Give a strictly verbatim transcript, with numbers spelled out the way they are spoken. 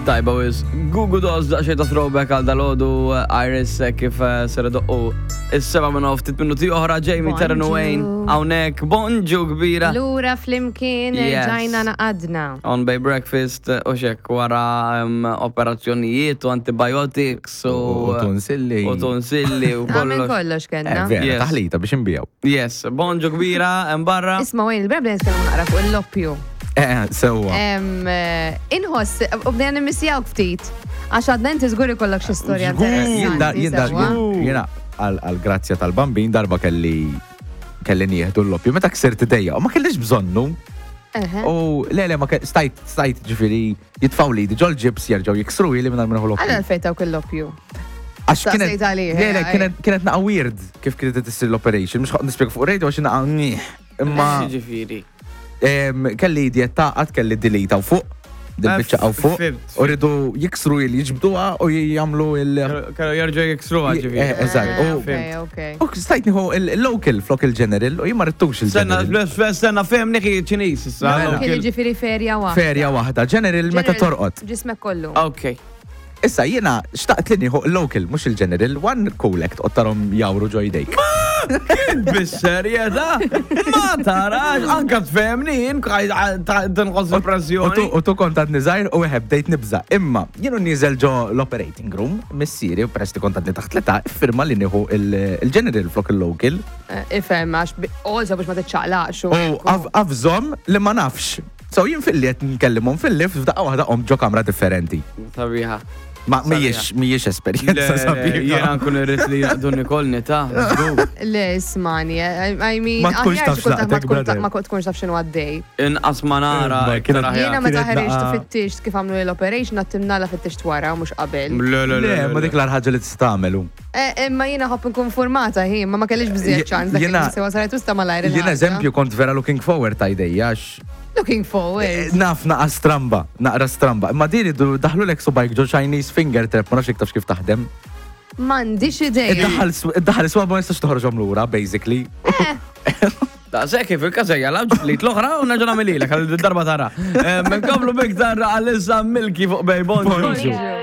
Tajba wiz, Google Dolls daqxie ta' throwback għal dal-ħodu Iris kif sera doqqu is-seba minn ftit minuti oħra Jamie Terran Wayne hawnhekk bonġu kbira. Lura flimkien ġajna naqadna. On Bay Breakfast u xek wara operazzjonijiet u antibiotics u tonsilli. U tonsilli u Għamen kollox. kollox kena. Vera, taħlita biex imbijaw. Yes, bonġu kbira hemm barra. Isma' Wayne, il-brabla nitkellmu naqra fuq il-loppju. Eh, sewa. Inħoss, u bdejna nimissjaw ftit. Għax għadna inti żgur ikollok xi storja interessanti. Jena għal-grazzja tal-bambin darba kelli kelli nieħdu l-loppju. Meta ksirt idejja, u ma kellix bżonnu. U le, ma stajt, stajt ġifiri jitfaw li ġol ġibs jerġaw jiksru li minna minna l-loppju. Għalla l-fejta u kell-loppju. Għax kienet, le, le, kienet naqa weird kif kienet tissir l-operation. Mux xaqt nispieg fuq radio għax naqa imma. Ġifiri. Kelli dietta għat kelli dilita u fuq. Dil-bicċa għaw fuq. U rridu jiksru il jiġbduwa u jgħamlu il- Karu jarġu jiksruwa ġifiri. Eżatt. U stajt niħu il-local flok il-general u jimma rittux il-general. Senna fem neħi ċinis. Kelli ġifiri ferja wahda. Ferja wahda. General meta torqot. Ġismek kollu. Ok. Issa jena xtaqt li nieħu il-local, mux il-general, one collect u tarom jawru ġo jdejk. Kien bis-serjeta? Ma tarax, anka tfemni, tinqos il-pressjoni. U tu kontat nizajr u għeb dejt nibza. Imma, jenu nizel ġo l-operating room, missiri, u presti kontat li taħt l-ta' firma li nieħu il-general flok il-local. Ifem, għax, oħza biex ma t-ċaqlaqx. U għavżom li ma nafx. So jien fil-liet nkellimhom fil-lift f'daqqa waħda qom ġo kamra differenti. Sabiħa. Ma mijiex, mijiex esperienza sabiħa. Jena nkun irrit li jaqdunni kolni ta' Le, ismani, I mean, Ma tkunx taf x'naqtek, brother. ma tkunx taf x'inhu għaddej. Inqas ma nara. Jiena meta kienet ħarriġt naqa- fittixt kif għamlu l-operation għattimna la fittixt wara u mhux qabel. Le, le, Le, ma dik l-ħagġa li tistagħmelu. Imma jiena ħobb nkun formata hi, ma ma kellix biżejjed ċans. Jiena- Sewa saret usta malajr. Jien eżempju kont vera looking forward ta' idejjax. Looking forward. Naf naqa stramba, naqra stramba. Ma diri daħlu l-ek subajk ġo Chinese finger trap, ma nafx iktarx kif taħdem. M'għandix idea. Id-daħal iswa ma nistax toħroġhom lura, basically. Ta' sekki fil-kazajja labġ flit l-oħra u naġġa namililek għal darba tara. Men kablu bik tarra għal-issa milki fuq bej bonġu.